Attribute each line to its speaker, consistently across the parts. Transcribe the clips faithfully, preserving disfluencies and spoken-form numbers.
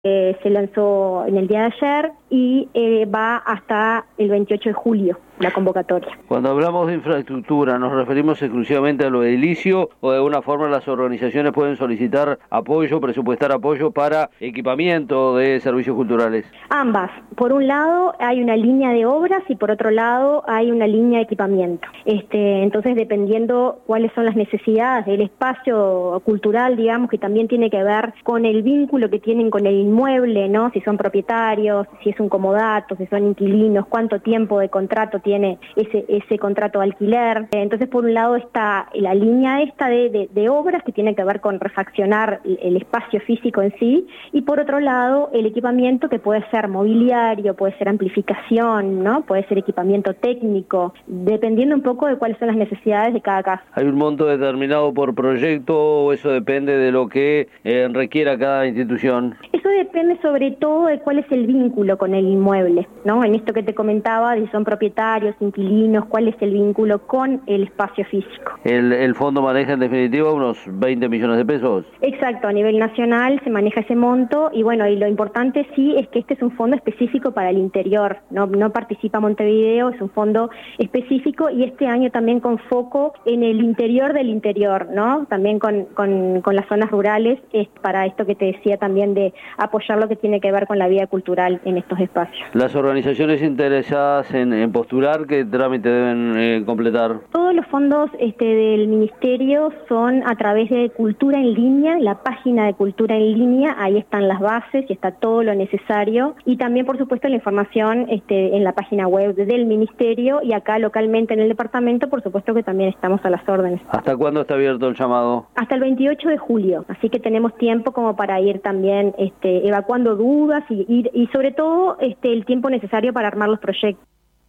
Speaker 1: Eh, se lanzó en el día de ayer y eh, va hasta el veintiocho de julio la convocatoria.
Speaker 2: Cuando hablamos de infraestructura, ¿nos referimos exclusivamente a lo edilicio o de alguna forma las organizaciones pueden solicitar apoyo, presupuestar apoyo para equipamiento de servicios culturales?
Speaker 1: Ambas. Por un lado hay una línea de obras y por otro lado hay una línea de equipamiento. Este, entonces, dependiendo cuáles son las necesidades del espacio cultural, digamos, que también tiene que ver con el vínculo que tienen con el inmueble, ¿no? Si son propietarios, si es un comodato, si son inquilinos, cuánto tiempo de contrato tiene ese ese contrato de alquiler. Entonces, por un lado está la línea esta de, de, de obras que tiene que ver con refaccionar el, el espacio físico en sí, y por otro lado el equipamiento, que puede ser mobiliario, puede ser amplificación, ¿no? Puede ser equipamiento técnico, dependiendo un poco de cuáles son las necesidades de cada caso.
Speaker 2: ¿Hay un monto determinado por proyecto o eso depende de lo que eh, requiera cada institución?
Speaker 1: Eso depende sobre todo de cuál es el vínculo con el inmueble, ¿no? En esto que te comentaba, si son propietarios, inquilinos, cuál es el vínculo con el espacio físico.
Speaker 2: ¿El, el fondo maneja en definitiva unos veinte millones de pesos?
Speaker 1: Exacto, a nivel nacional se maneja ese monto y bueno, y lo importante sí es que este es un fondo específico para el interior, no, no participa Montevideo, es un fondo específico y este año también con foco en el interior del interior, ¿no? También con, con, con las zonas rurales, es para esto que te decía también de apoyar lo que tiene que ver con la vida cultural en estos espacios.
Speaker 2: Las organizaciones interesadas en, en postular, ¿qué trámite deben eh, completar?
Speaker 1: Todos los fondos este, del Ministerio son a través de Cultura en Línea, la página de Cultura en Línea, ahí están las bases y está todo lo necesario, y también por supuesto la información este, en la página web del Ministerio, y acá localmente en el departamento por supuesto que también estamos a las órdenes.
Speaker 2: ¿Hasta cuándo está abierto el llamado?
Speaker 1: Hasta el veintiocho de julio, así que tenemos tiempo como para ir también este, evacuando dudas y, y, y sobre todo este, el tiempo necesario para armar los proyectos.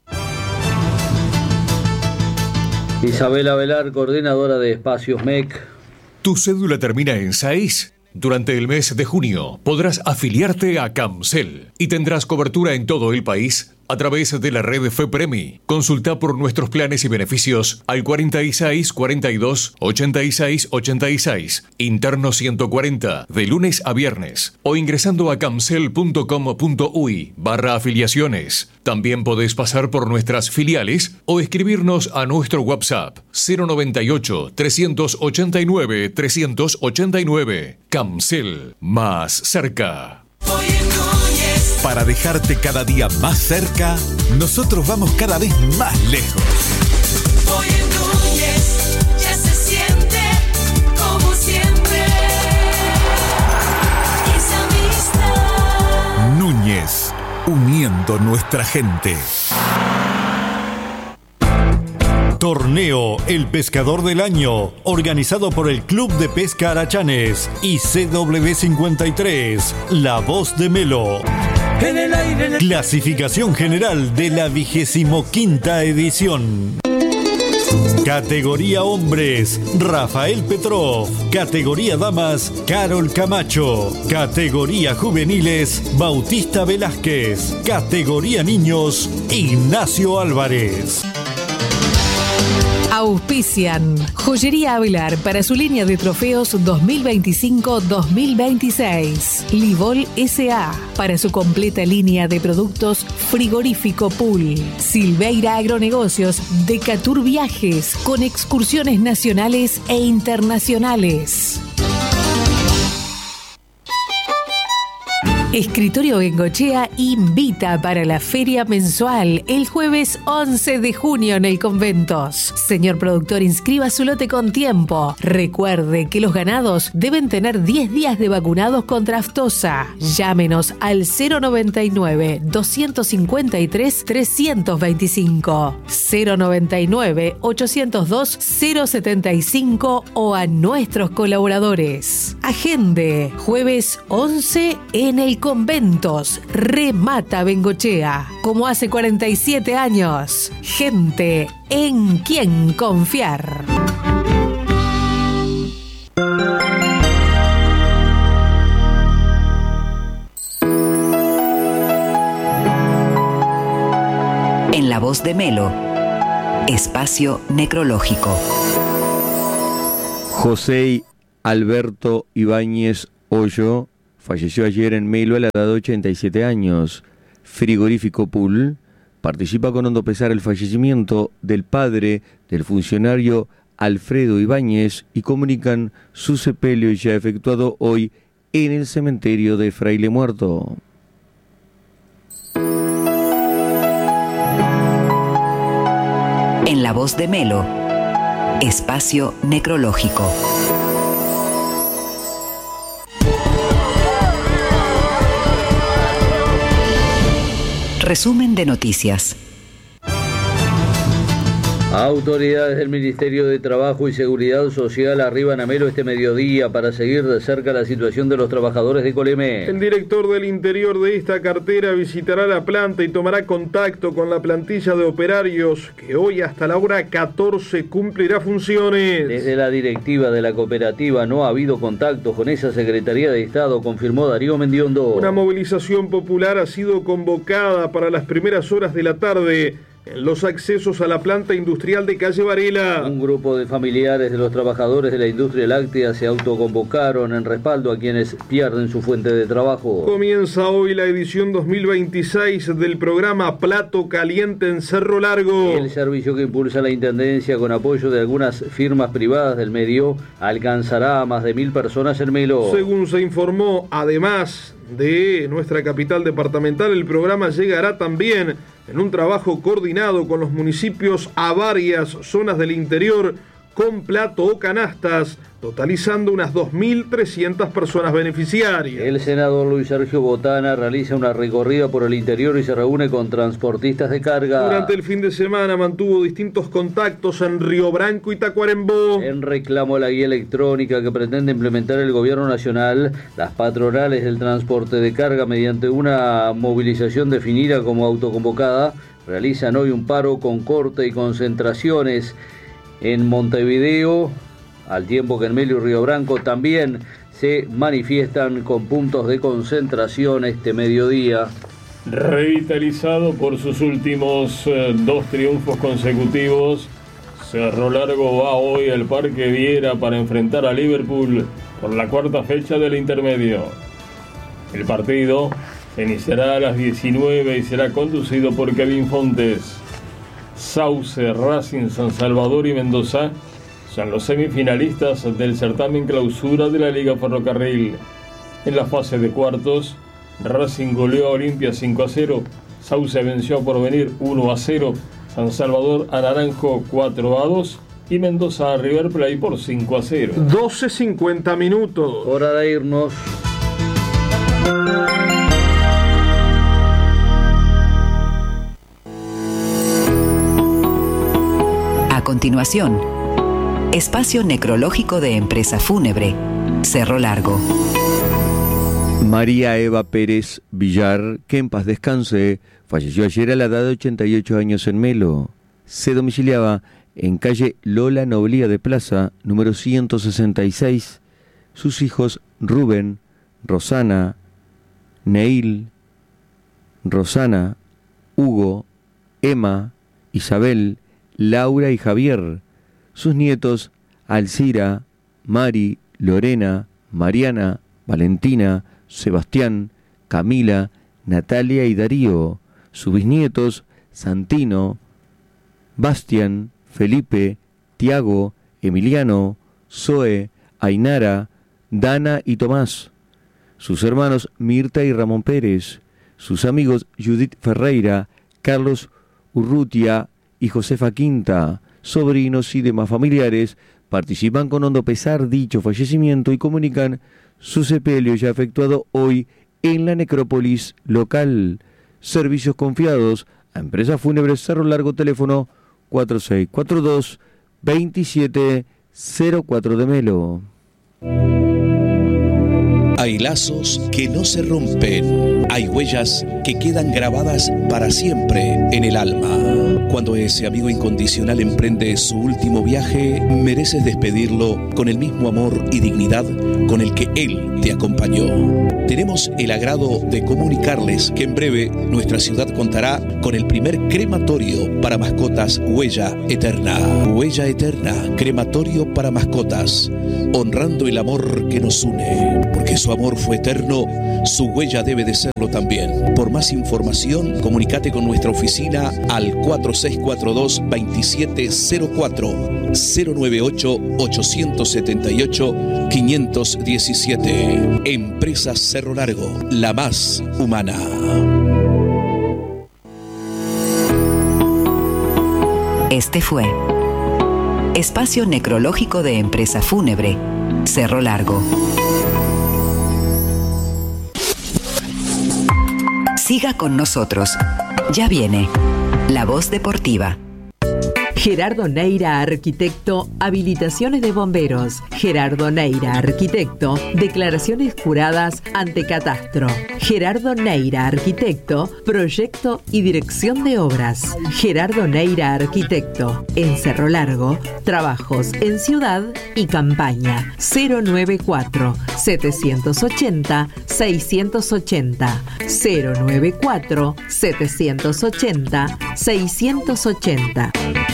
Speaker 2: Isabela Velar, coordinadora de Espacios M E C.
Speaker 3: ¿Tu cédula termina en seis? Durante el mes de junio podrás afiliarte a Camcel y tendrás cobertura en todo el país a través de la red FEPREMI. Consulta por nuestros planes y beneficios al cuarenta y seis, cuarenta y dos, ochenta y seis, ochenta y seis, interno ciento cuarenta, de lunes a viernes, o ingresando a camcel punto com punto uy barra afiliaciones. También podés pasar por nuestras filiales o escribirnos a nuestro WhatsApp cero noventa y ocho, trescientos ochenta y nueve, trescientos ochenta y nueve. Camcel, más cerca.
Speaker 4: Para dejarte cada día más cerca, nosotros vamos cada vez más lejos.
Speaker 5: Hoy en Núñez ya se siente como siempre. Esa amistad.
Speaker 4: Núñez, uniendo nuestra gente. Torneo El Pescador del Año, organizado por el Club de Pesca Arachanes y C W cincuenta y tres, La Voz de Melo. En el aire, en el... Clasificación general de la vigésimo quinta edición. Categoría Hombres, Rafael Petrov. Categoría Damas, Carol Camacho. Categoría Juveniles, Bautista Velázquez. Categoría Niños, Ignacio Álvarez.
Speaker 6: Auspician Joyería Avelar para su línea de trofeos dos mil veinticinco dos mil veintiséis. Livol S A para su completa línea de productos frigorífico pool. Silveira Agronegocios, Decatur Viajes con excursiones nacionales e internacionales. Escritorio Bengochea invita para la feria mensual el jueves once de junio en el Conventos. Señor productor, inscriba su lote con tiempo. Recuerde que los ganados deben tener diez días de vacunados contra aftosa. Llámenos al cero noventa y nueve, doscientos cincuenta y tres, trescientos veinticinco, cero noventa y nueve, ochocientos dos, cero setenta y cinco o a nuestros colaboradores. Agende, jueves once en el Conventos. Remata Bengochea, como hace cuarenta y siete años. Gente en quien confiar.
Speaker 7: En La Voz de Melo, espacio necrológico.
Speaker 8: José Alberto Ibáñez Hoyo falleció ayer en Melo a la edad de ochenta y siete años. Frigorífico Pool participa con hondo pesar el fallecimiento del padre del funcionario Alfredo Ibáñez y comunican su sepelio ya efectuado hoy en el cementerio de Fraile Muerto.
Speaker 7: En la voz de Melo, espacio necrológico. Resumen de noticias.
Speaker 2: Autoridades del Ministerio de Trabajo y Seguridad Social arriban a Melo este mediodía para seguir de cerca la situación de los trabajadores de Coleme.
Speaker 9: El director del interior de esta cartera visitará la planta y tomará contacto con la plantilla de operarios que hoy hasta la hora catorce cumplirá funciones.
Speaker 2: Desde la directiva de la cooperativa no ha habido contacto con esa Secretaría de Estado, confirmó Darío Mendiondo.
Speaker 9: Una movilización popular ha sido convocada para las primeras horas de la tarde en los accesos a la planta industrial de Calle Varela.
Speaker 2: Un grupo de familiares de los trabajadores de la industria láctea se autoconvocaron en respaldo a quienes pierden su fuente de trabajo.
Speaker 9: Comienza hoy la edición dos mil veintiséis del programa Plato Caliente en Cerro Largo.
Speaker 2: El servicio que impulsa la Intendencia con apoyo de algunas firmas privadas del medio alcanzará a más de mil personas en Melo.
Speaker 9: Según se informó, además de nuestra capital departamental, el programa llegará también en un trabajo coordinado con los municipios a varias zonas del interior con plato o canastas, totalizando unas dos mil trescientas personas beneficiarias.
Speaker 2: El senador Luis Sergio Botana realiza una recorrida por el interior y se reúne con transportistas de carga.
Speaker 9: Durante el fin de semana mantuvo distintos contactos en Río Branco y Tacuarembó.
Speaker 2: En reclamo a la guía electrónica que pretende implementar el gobierno nacional, las patronales del transporte de carga, mediante una movilización definida como autoconvocada, realizan hoy un paro con corte y concentraciones en Montevideo, al tiempo que en Melo y Río Branco también se manifiestan con puntos de concentración este mediodía.
Speaker 10: Revitalizado por sus últimos eh, dos triunfos consecutivos, Cerro Largo va hoy al Parque Viera para enfrentar a Liverpool por la cuarta fecha del intermedio. El partido se iniciará a las diecinueve y será conducido por Kevin Fontes. Sauce, Racing, San Salvador y Mendoza son los semifinalistas del certamen clausura de la Liga Ferrocarril. En la fase de cuartos, Racing goleó a Olimpia cinco a cero, Sauce venció a Porvenir uno a cero, San Salvador a Naranjo cuatro a dos y Mendoza a River Plate por cinco a cero.
Speaker 9: doce cincuenta minutos.
Speaker 2: Hora de irnos.
Speaker 7: A continuación, espacio necrológico de Empresa Fúnebre, Cerro Largo.
Speaker 8: María Eva Pérez Villar, que en paz descanse, falleció ayer a la edad de ochenta y ocho años en Melo. Se domiciliaba en calle Lola Noblía de Plaza, número ciento sesenta y seis. Sus hijos Rubén, Rosana, Neil, Rosana, Hugo, Emma, Isabel, Laura y Javier. Sus nietos Alcira, Mari, Lorena, Mariana, Valentina, Sebastián, Camila, Natalia y Darío. Sus bisnietos Santino, Bastián, Felipe, Tiago, Emiliano, Zoe, Ainara, Dana y Tomás. Sus hermanos Mirta y Ramón Pérez. Sus amigos Judith Ferreira, Carlos Urrutia y Josefa Quinta. Sobrinos y demás familiares participan con hondo pesar dicho fallecimiento y comunican su sepelio ya efectuado hoy en la necrópolis local. Servicios confiados a Empresa Fúnebre Cerro Largo, teléfono cuatro seis cuatro dos, dos siete cero cuatro de Melo.
Speaker 11: Hay lazos que no se rompen, hay huellas que quedan grabadas para siempre en el alma. Cuando ese amigo incondicional emprende su último viaje, mereces despedirlo con el mismo amor y dignidad con el que él te acompañó. Tenemos el agrado de comunicarles que en breve nuestra ciudad contará con el primer crematorio para mascotas Huella Eterna. Huella Eterna, crematorio para mascotas, honrando el amor que nos une, porque Porque su amor fue eterno, su huella debe de serlo también. Por más información, comunícate con nuestra oficina al cuatro seis cuatro dos, dos siete cero cuatro, cero nueve ocho, ocho siete ocho, cinco uno siete. Empresa Cerro Largo, la más humana.
Speaker 7: Este fue Espacio Necrológico de Empresa Fúnebre, Cerro Largo. Siga con nosotros. Ya viene La Voz Deportiva.
Speaker 12: Gerardo Neira, arquitecto, habilitaciones de bomberos. Gerardo Neira, arquitecto, declaraciones juradas ante catastro. Gerardo Neira, arquitecto, proyecto y dirección de obras. Gerardo Neira, arquitecto, en Cerro Largo, trabajos en ciudad y campaña. cero nueve cuatro, setecientos ochenta, seiscientos ochenta. cero nueve cuatro, setecientos ochenta, seiscientos ochenta.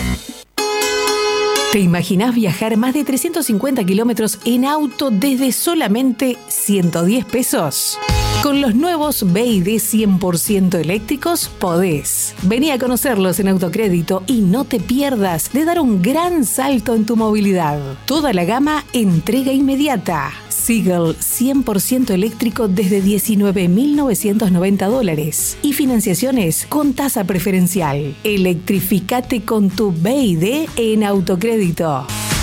Speaker 6: ¿Te imaginás viajar más de trescientos cincuenta kilómetros en auto desde solamente ciento diez pesos? Con los nuevos B y D cien por ciento eléctricos podés. Vení a conocerlos en Autocrédito y no te pierdas de dar un gran salto en tu movilidad. Toda la gama entrega inmediata. Seagull cien por ciento eléctrico desde diecinueve mil novecientos noventa dólares y financiaciones con tasa preferencial. Electrificate con tu B y D en Autocrédito.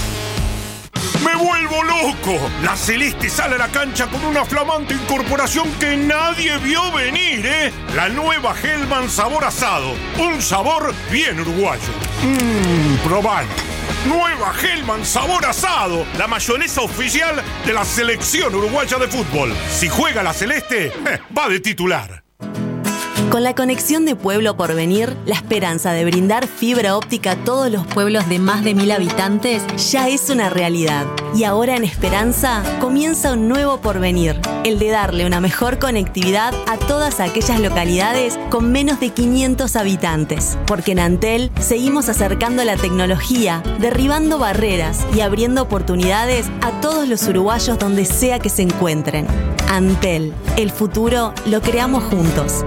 Speaker 13: ¡Me vuelvo loco! La Celeste sale a la cancha con una flamante incorporación que nadie vio venir, ¿eh? La nueva Hellman sabor asado. Un sabor bien uruguayo. Mmm, probalo. Nueva Hellman sabor asado. La mayonesa oficial de la selección uruguaya de fútbol. Si juega la Celeste, eh, va de titular.
Speaker 14: Con la conexión de Pueblo Porvenir, la esperanza de brindar fibra óptica a todos los pueblos de más de mil habitantes ya es una realidad. Y ahora en Esperanza comienza un nuevo porvenir, el de darle una mejor conectividad a todas aquellas localidades con menos de quinientos habitantes. Porque en Antel seguimos acercando la tecnología, derribando barreras y abriendo oportunidades a todos los uruguayos donde sea que se encuentren. Antel, el futuro lo creamos juntos.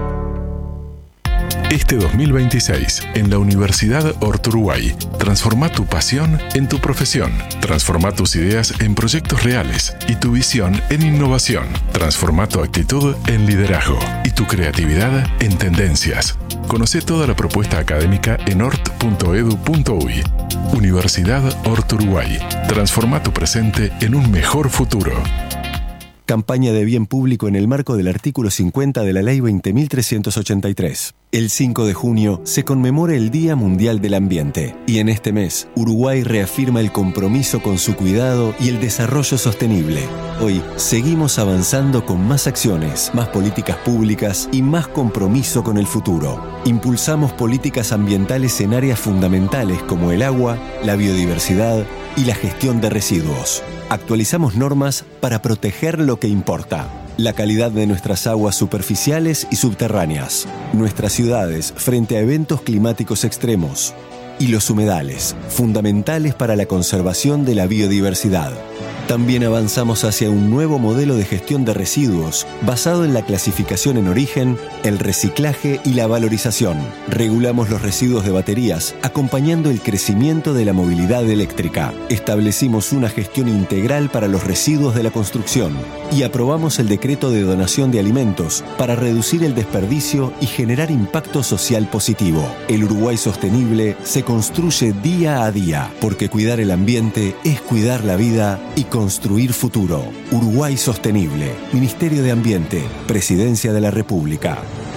Speaker 15: Este dos mil veintiséis, en la Universidad Orturuguay, transforma tu pasión en tu profesión. Transforma tus ideas en proyectos reales y tu visión en innovación. Transforma tu actitud en liderazgo y tu creatividad en tendencias. Conoce toda la propuesta académica en ort punto edu punto uy. Universidad Orturuguay. Transforma tu presente en un mejor futuro.
Speaker 16: Campaña de bien público en el marco del artículo cincuenta de la Ley veinte mil trescientos ochenta y tres. El cinco de junio se conmemora el Día Mundial del Ambiente y en este mes Uruguay reafirma el compromiso con su cuidado y el desarrollo sostenible. Hoy seguimos avanzando con más acciones, más políticas públicas y más compromiso con el futuro. Impulsamos políticas ambientales en áreas fundamentales como el agua, la biodiversidad y la gestión de residuos. Actualizamos normas para proteger lo que importa. La calidad de nuestras aguas superficiales y subterráneas. Nuestras ciudades frente a eventos climáticos extremos. Y los humedales, fundamentales para la conservación de la biodiversidad. También avanzamos hacia un nuevo modelo de gestión de residuos basado en la clasificación en origen, el reciclaje y la valorización. Regulamos los residuos de baterías, acompañando el crecimiento de la movilidad eléctrica. Establecimos una gestión integral para los residuos de la construcción y aprobamos el decreto de donación de alimentos para reducir el desperdicio y generar impacto social positivo. El Uruguay sostenible se construye día a día, porque cuidar el ambiente es cuidar la vida y construir futuro. Uruguay Sostenible. Ministerio de Ambiente. Presidencia de la República.